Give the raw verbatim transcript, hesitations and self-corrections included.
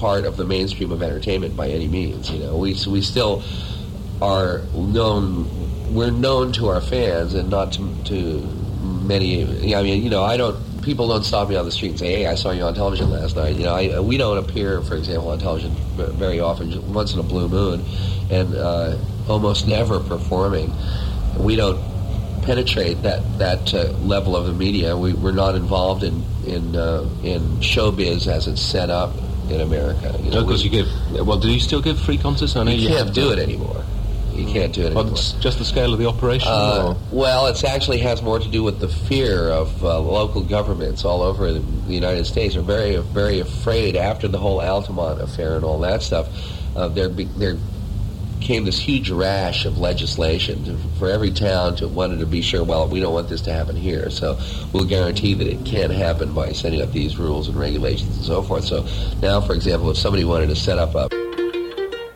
part of the mainstream of entertainment by any means. You know, we we still are known. We're known to our fans, and not to, to many. I mean, you know, I don't. People don't stop me on the street and say, "Hey, I saw you on television last night." You know, I, we don't appear, for example, on television very often, just once in a blue moon, and uh, almost never performing. We don't penetrate that that uh, level of the media. We, we're not involved in in uh, in showbiz as it's set up in America. You know, because you give. Well, do you still give free concerts? I know you, you can't do it anymore. You can't do it anymore. Well, it's just the scale of the operation? Uh, well, it actually has more to do with the fear of uh, local governments all over the, the United States are very, very afraid after the whole Altamont affair and all that stuff. Uh, there, be, there came this huge rash of legislation to, for every town to wanted to be sure, well, we don't want this to happen here, so we'll guarantee that it can't happen by setting up these rules and regulations and so forth. So now, for example, if somebody wanted to set up a